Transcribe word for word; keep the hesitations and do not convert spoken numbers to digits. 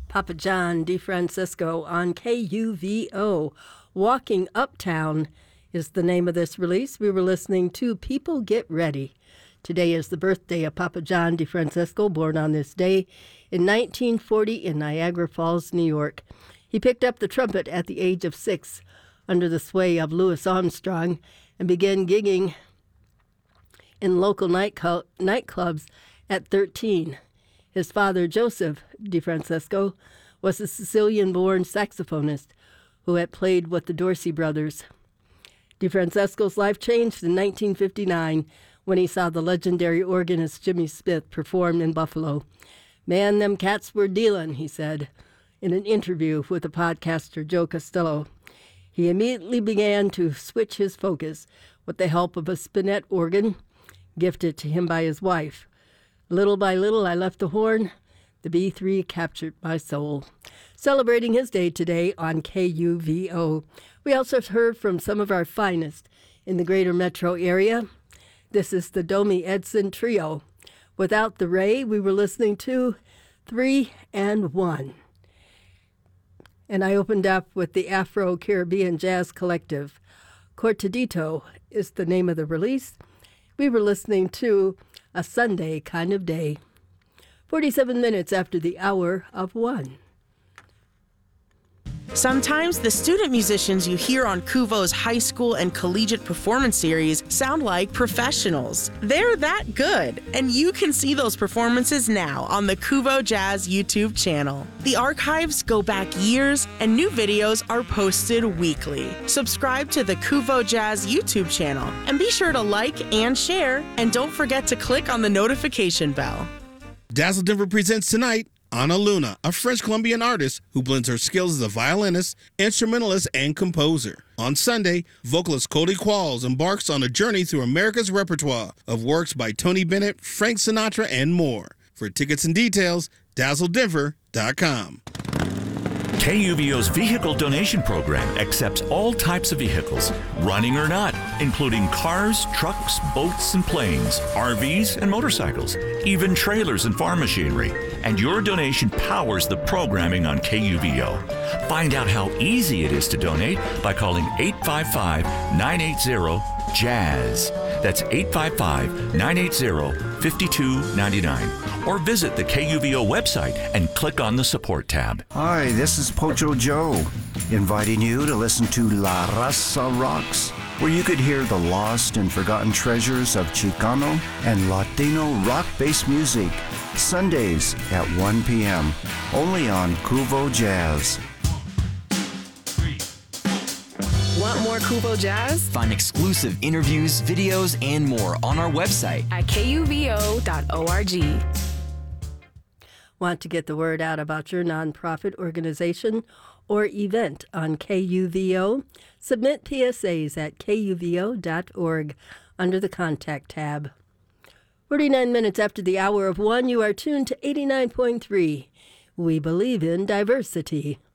Papa John DeFrancisco on K U V O. Walking Uptown is the name of this release. We were listening to People Get Ready. Today is the birthday of Papa John DeFrancisco, born on this day in nineteen forty in Niagara Falls, New York. He picked up the trumpet at the age of six under the sway of Louis Armstrong and began gigging in local nightclub- nightclubs at thirteen. His father, Joseph DeFrancisco, was a Sicilian-born saxophonist who had played with the Dorsey brothers. DeFrancisco's life changed in nineteen fifty-nine when he saw the legendary organist Jimmy Smith perform in Buffalo. "Man, them cats were dealin'," he said in an interview with the podcaster Joe Costello. He immediately began to switch his focus with the help of a spinet organ gifted to him by his wife. "Little by little, I left the horn. The B three captured my soul." Celebrating his day today on K U V O. We also heard from some of our finest in the greater metro area. This is the Domi Edson Trio. Without the Ray, we were listening to Three and One. And I opened up with the Afro-Caribbean Jazz Collective. Cortadito is the name of the release. We were listening to A Sunday Kind of Day. forty-seven minutes after the hour of one. Sometimes the student musicians you hear on Kuvo's high school and collegiate performance series sound like professionals. They're that good, and you can see those performances now on the Kuvo Jazz YouTube channel. The archives go back years, and new videos are posted weekly. Subscribe to the Kuvo Jazz YouTube channel, and be sure to like and share, and don't forget to click on the notification bell. Dazzle Denver presents tonight Ana Luna, a French Colombian artist who blends her skills as a violinist, instrumentalist, and composer. On Sunday, vocalist Cody Qualls embarks on a journey through America's repertoire of works by Tony Bennett, Frank Sinatra, and more. For tickets and details, dazzle denver dot com. K U V O's vehicle donation program accepts all types of vehicles, running or not, including cars, trucks, boats, and planes, R Vs, and motorcycles, even trailers and farm machinery. And your donation powers the programming on K U V O. Find out how easy it is to donate by calling eight five five, nine eight zero, JAZZ. That's eight five five, nine eight zero, five two nine nine. Or visit the K U V O website and click on the support tab. Hi, this is Pocho Joe, inviting you to listen to La Raza Rocks, where you could hear the lost and forgotten treasures of Chicano and Latino rock-based music, Sundays at one p.m., only on Kuvo Jazz. Want more Kuvo Jazz? Find exclusive interviews, videos, and more on our website at K U V O dot org. Want to get the word out about your nonprofit organization or event on K U V O? Submit P S As at K U V O dot org under the Contact tab. forty-nine minutes after the hour of one, you are tuned to eighty-nine point three. We believe in diversity.